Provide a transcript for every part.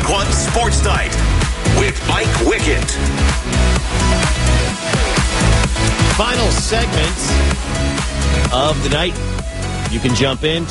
Week 1 Sports Night with Mike Wickett. Final segment of the night. You can jump in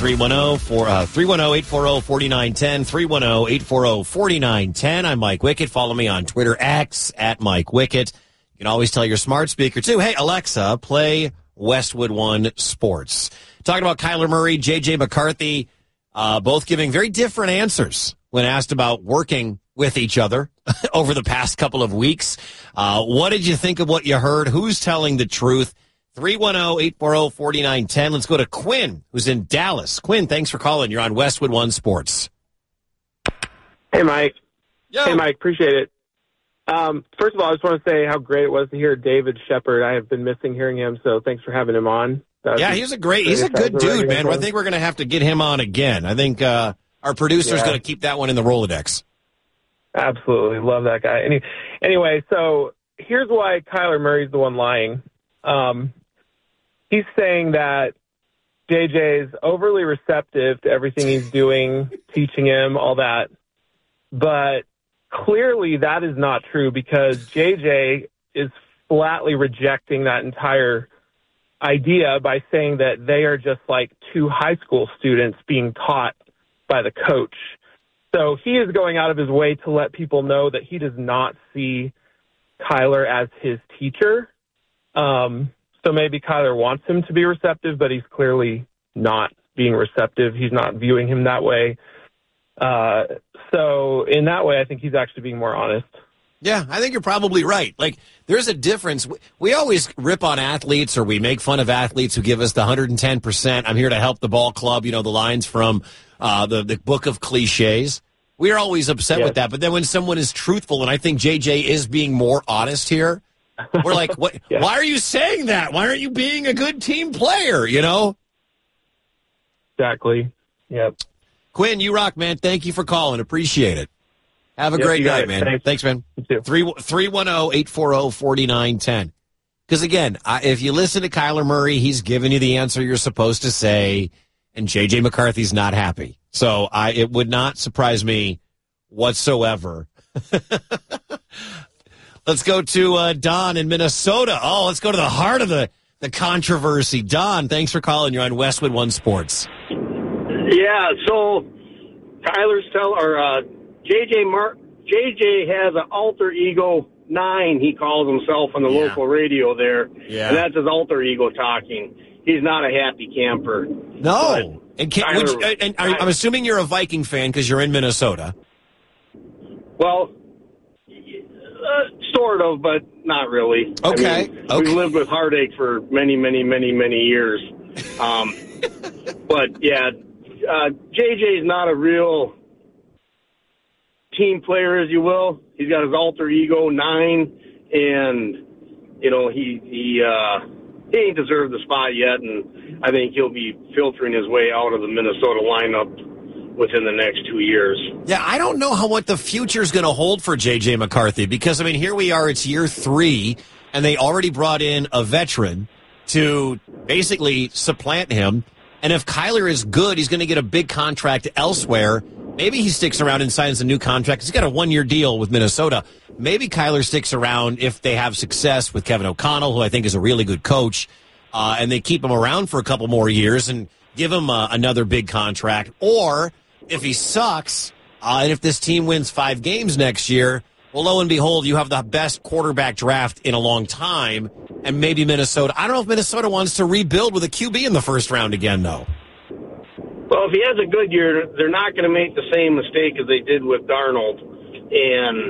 310-840-4910, 310-840-4910. I'm Mike Wickett. Follow me on Twitter, X, at Mike Wickett. You can always tell your smart speaker, too, hey, Alexa, play Westwood One Sports. Talking about Kyler Murray, J.J. McCarthy, both giving very different answers when asked about working with each other over the past couple of weeks. What did you think of what you heard? Who's telling the truth? 310-840-4910. Let's go to Quinn, who's in Dallas. Quinn, thanks for calling. You're on Westwood One Sports. Hey, Mike. Yo. Hey, Mike. Appreciate it. First of all, I just want to say how great it was to hear David Shepard. I have been missing hearing him, so thanks for having him on. Yeah, he's a good dude, man. I think we're going to have to get him on again. I think our producer's going to keep that one in the Rolodex. Absolutely. Love that guy. Anyway, so here's why Kyler Murray's the one lying. He's saying that JJ is overly receptive to everything he's doing, teaching him, all that. But clearly that is not true because JJ is flatly rejecting that entire idea by saying that they are just like two high school students being taught by the coach. So he is going out of his way to let people know that he does not see Kyler as his teacher. So maybe Kyler wants him to be receptive, but he's clearly not being receptive. He's not viewing him that way. So in that way, I think he's actually being more honest. Yeah, I think you're probably right. Like, there's a difference. We always rip on athletes or we make fun of athletes who give us the 110%. I'm here to help the ball club. You know, the lines from the book of cliches. We're always upset with that. But then when someone is truthful, and I think JJ is being more honest here, we're like, what? Why are you saying that? Why aren't you being a good team player, you know? Exactly. Yep. Quinn, you rock, man. Thank you for calling. Appreciate it. Have a great night, man. Thanks, man. You too. 310-840-4910. Because, again, if you listen to Kyler Murray, he's giving you the answer you're supposed to say, and J.J. McCarthy's not happy. So it would not surprise me whatsoever. Let's go to Don in Minnesota. Oh, let's go to the heart of the controversy. Don, thanks for calling. You're on Westwood One Sports. Yeah, so JJ has an alter ego 9, he calls himself on the local radio there. Yeah. And that's his alter ego talking. He's not a happy camper. No. And I'm assuming you're a Viking fan because you're in Minnesota. Well, sort of, but not really. Okay. We've lived with heartache for many, many, many, many years. But, yeah, JJ is not a real team player, as you will. He's got his alter ego 9, and, you know, he ain't deserved the spot yet, and I think he'll be filtering his way out of the Minnesota lineup within the next 2 years. Yeah, I don't know what the future's going to hold for J.J. McCarthy because, I mean, here we are, it's year 3, and they already brought in a veteran to basically supplant him. And if Kyler is good, he's going to get a big contract elsewhere. Maybe he sticks around and signs a new contract. He's got a 1-year deal with Minnesota. Maybe Kyler sticks around if they have success with Kevin O'Connell, who I think is a really good coach, and they keep him around for a couple more years and give him another big contract. Or if he sucks, and if this team wins 5 games next year, well, lo and behold, you have the best quarterback draft in a long time, and maybe Minnesota. I don't know if Minnesota wants to rebuild with a QB in the first round again, though. Well, if he has a good year, they're not going to make the same mistake as they did with Darnold. And